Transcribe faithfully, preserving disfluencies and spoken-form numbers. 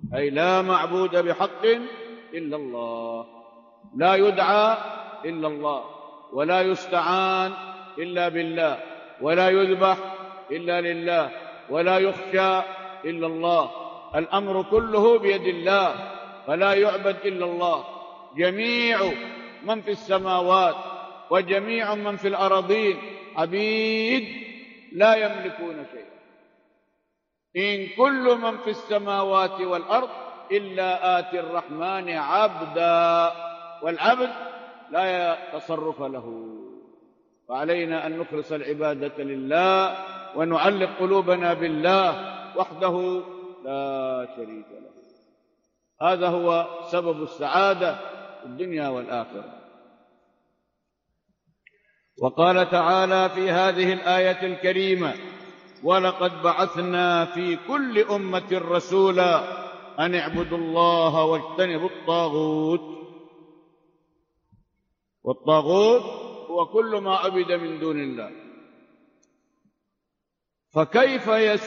أي لا معبود بحق إلا الله، لا يدعى إلا الله، ولا يستعان إلا بالله، ولا يذبح إلا لله، ولا يخشى إلا الله. الأمر كله بيد الله، فلا يعبد إلا الله. جميع من في السماوات وجميع من في الأراضين عبيد لا يملكون شيئا. إن كل من في السماوات والأرض إلا آتي الرحمن عبدا، والعبد لا تصرف له. فعلينا أن نخلص العبادة لله ونعلق قلوبنا بالله وحده لا شريك له. هذا هو سبب السعادة في الدنيا والآخرة. وقال تعالى في هذه الآية الكريمة: ولقد بعثنا في كل أمة رسولا أن اعبدوا الله واجتنبوا الطاغوت. والطاغوت هو كل ما عبد من دون الله. فكيف يسوع